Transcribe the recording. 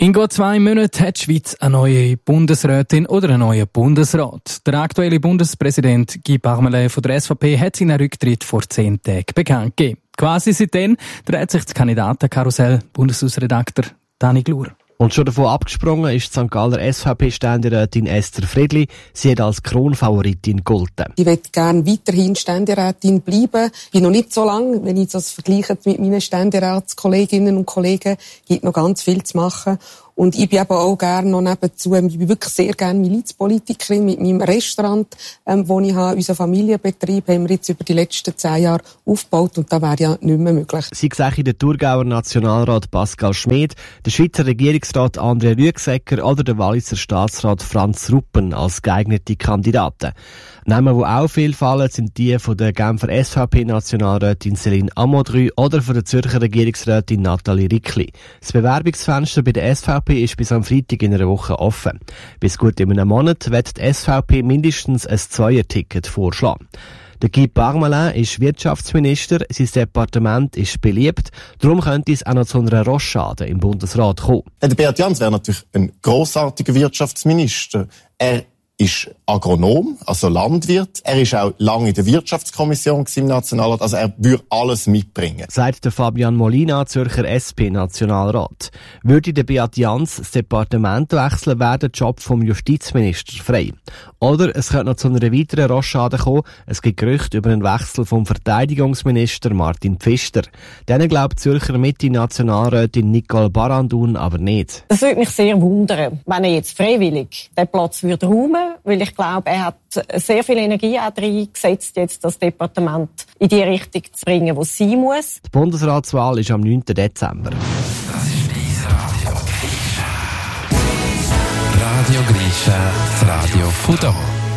In gut 2 Monaten hat die Schweiz eine neue Bundesrätin oder einen neuen Bundesrat. Der aktuelle Bundespräsident Guy Parmelin von der SVP hat seinen Rücktritt vor 10 Tagen bekannt gegeben. Quasi seitdem dreht sich das Kandidatenkarussell. Bundeshausredakteur Dani Glur. Und schon davon abgesprungen ist die St. Galler SVP-Ständerätin Esther Friedli. Sie hat als Kronfavoritin gegolten. Ich möchte gerne weiterhin Ständerätin bleiben. Ich bin noch nicht so lange, wenn ich das vergleiche mit meinen Ständeratskolleginnen und Kollegen, gibt noch ganz viel zu machen. Und ich bin eben auch gerne noch nebenzu, ich bin wirklich sehr gerne Milizpolitikerin mit meinem Restaurant, wo ich habe. Unseren Familienbetrieb haben wir jetzt über die letzten 10 Jahre aufgebaut und das wäre ja nicht mehr möglich. Sie sagen der Thurgauer Nationalrat Pascal Schmid, der Schweizer Regierungsrat André Rüegsegger oder der Walliser Staatsrat Franz Ruppen als geeignete Kandidaten. Namen, die auch viel fallen, sind die von der Genfer SVP-Nationalrätin Céline Amodry oder von der Zürcher Regierungsrätin Nathalie Rickli. Das Bewerbungsfenster bei der SVP ist bis am Freitag in einer Woche offen. Bis gut in einem Monat wird die SVP mindestens ein Zweierticket vorschlagen. Der Guy Parmelin ist Wirtschaftsminister, sein Departement ist beliebt, darum könnte es auch noch zu einer Rochade im Bundesrat kommen. Der Beat Jans wäre natürlich ein grossartiger Wirtschaftsminister. Er ist Agronom, also Landwirt. Er ist auch lange in der Wirtschaftskommission im Nationalrat, also er würde alles mitbringen. Sagt der Fabian Molina, Zürcher SP-Nationalrat. Würde der Beat Jans das Departement wechseln, wäre der Job vom Justizminister frei. Oder es könnte noch zu einer weiteren Rochade kommen. Es gibt Gerüchte über einen Wechsel vom Verteidigungsminister Martin Pfister. Denen glaubt Zürcher Mitte-Nationalrätin Nicole Barandun aber nicht. Das würde mich sehr wundern, wenn er jetzt freiwillig den Platz würde räumen, weil ich glaube, er hat sehr viel Energie auch reingesetzt, jetzt das Departement in die Richtung zu bringen, wo es sein muss. Die Bundesratswahl ist am 9. Dezember. Das ist dein Radio Grisha. Radio Grisha, das Radio von da.